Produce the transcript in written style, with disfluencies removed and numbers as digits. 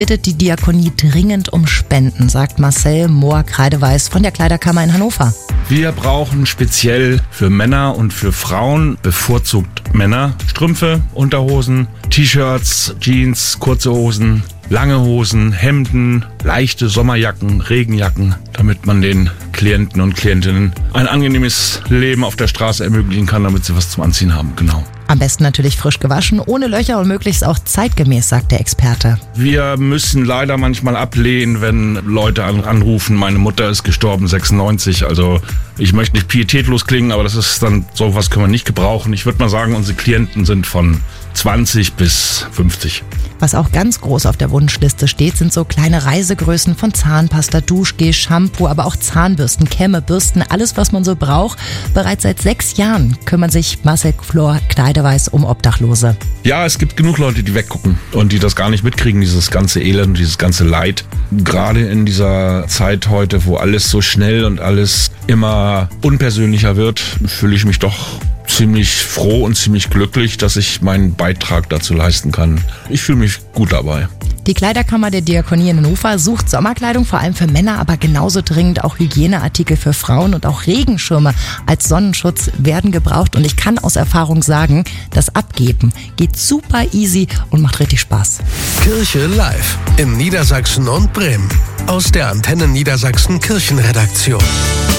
Bittet die Diakonie dringend um Spenden, sagt Marcel Mohr-Kreideweiß von der Kleiderkammer in Hannover. Wir brauchen speziell für Männer und für Frauen, bevorzugt Männer, Strümpfe, Unterhosen, T-Shirts, Jeans, kurze Hosen, lange Hosen, Hemden, leichte Sommerjacken, Regenjacken, damit man den Klienten und Klientinnen ein angenehmes Leben auf der Straße ermöglichen kann, damit sie was zum Anziehen haben, genau. Am besten natürlich frisch gewaschen, ohne Löcher und möglichst auch zeitgemäß, sagt der Experte. Wir müssen leider manchmal ablehnen, wenn Leute anrufen, meine Mutter ist gestorben, 96, also ich möchte nicht pietätlos klingen, aber das ist dann, sowas können wir nicht gebrauchen. Ich würde mal sagen, unsere Klienten sind von 20 bis 50. Was auch ganz groß auf der Wunschliste steht, sind so kleine Reisegrößen von Zahnpasta, Duschgel, Shampoo, aber auch Zahnbürsten, Kämme, Bürsten, alles was man so braucht. Bereits seit 6 Jahren kümmert sich Marcel Mohr-Kreideweiß um Obdachlose. Ja, es gibt genug Leute, die weggucken und die das gar nicht mitkriegen, dieses ganze Elend, dieses ganze Leid. Gerade in dieser Zeit heute, wo alles so schnell und alles immer unpersönlicher wird, fühle ich mich doch ziemlich froh und ziemlich glücklich, dass ich meinen Beitrag dazu leisten kann. Ich fühle mich gut dabei. Die Kleiderkammer der Diakonie in Hannover sucht Sommerkleidung vor allem für Männer, aber genauso dringend auch Hygieneartikel für Frauen und auch Regenschirme als Sonnenschutz werden gebraucht. Und ich kann aus Erfahrung sagen, das Abgeben geht super easy und macht richtig Spaß. Kirche live in Niedersachsen und Bremen aus der Antenne Niedersachsen Kirchenredaktion.